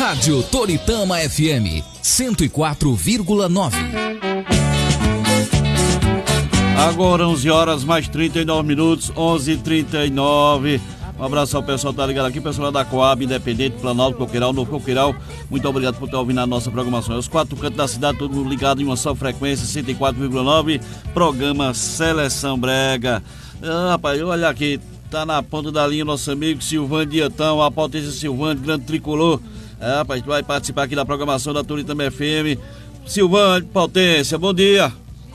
Rádio Toritama FM 104,9. Agora 11 horas mais 39 minutos, 11h39. Um abraço ao pessoal que tá ligado aqui, pessoal da Coab, Independente, Planalto, Coqueiral, Novo Coqueiral. Muito obrigado por estar ouvindo a nossa programação. Os 4 cantos da cidade, todo mundo ligado em uma só frequência, 104,9. Programa Seleção Brega. Rapaz, olha aqui, tá na ponta da linha nosso amigo Silvano Diantão, a potência Silvano, grande tricolor. Rapaz, vai participar aqui da programação da Toritama FM. Silvano, potência, bom dia.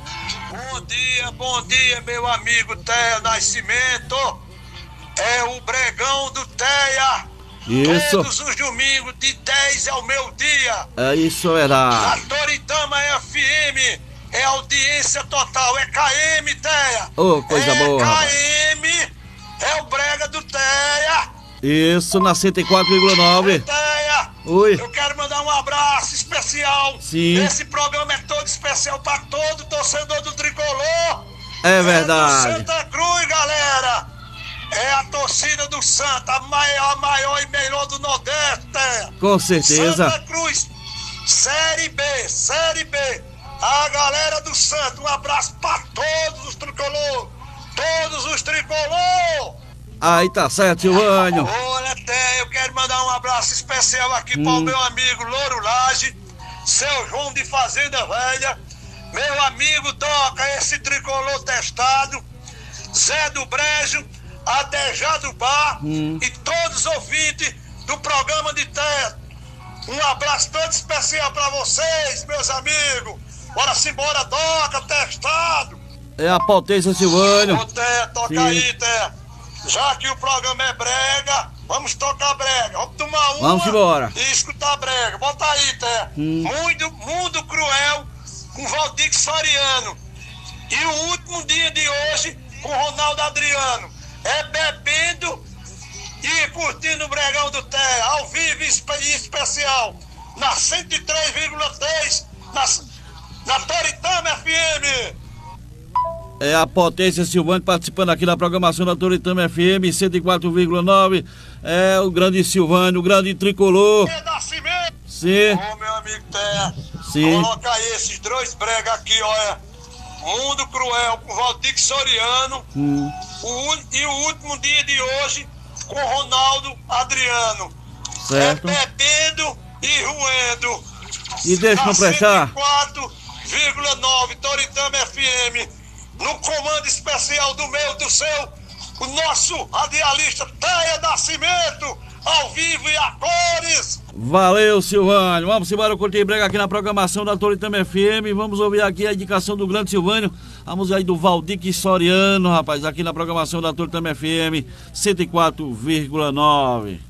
Bom dia, meu amigo Teia Nascimento. É o Bregão do Teia. Isso. Todos os domingos, de 10 ao meio-dia. É isso, era. A Toritama FM é audiência total. É KM, Teia. Ô, coisa boa. KM, é o Brega do Teia. Isso, na 104,9. Teia. Oi. Eu quero mandar um abraço especial. Sim. Esse programa é todo especial para todo torcedor do Tricolor. É verdade. É do Santa Cruz, galera. É a torcida do Santa, a maior e melhor do Nordeste. Com certeza. Santa Cruz, Série B. A galera do Santa, um abraço para todos os tricolor. Todos os tricolor. Aí tá certo, Silvânio. Olha, até eu quero mandar um abraço especial aqui para o meu amigo Louro Lage, seu João de Fazenda Velha, meu amigo Doca, esse tricolor testado, Zé do Brejo, Adejá do Bar e todos os ouvintes do programa de teto. Um abraço todo especial para vocês, meus amigos. Bora simbora, Doca, testado. É a potência, Silvânio. Ô, Té, toca aí, Té. Já que o programa é brega, vamos tocar brega. Vamos tomar uma. Vamos embora. E escutar brega. Bota aí, Té. Mundo Cruel com Valdir Soriano. E o último dia de hoje com Ronaldo Adriano. É bebendo e curtindo o Bregão do Té, ao vivo e especial, na 103,3, na Toritama FM. É a potência Silvano participando aqui da programação da Toritama FM 104,9. É o grande Silvano, o grande tricolor. Sim. Ô, meu amigo Té. Sim. Coloca aí esses dois brega aqui, olha. Mundo Cruel com Valdir Soriano. E o último dia de hoje com Ronaldo Adriano. Certo. É bebendo e ruendo. E deixa não prestar. 104,9 Toritama FM. No comando especial do seu, o nosso radialista Teia Nascimento, ao vivo e a cores. Valeu, Silvânio. Vamos embora curtir brega aqui na programação da Toritama FM. Vamos ouvir aqui a indicação do grande Silvânio. A música aí do Valdir Soriano, rapaz, aqui na programação da Toritama FM 104,9.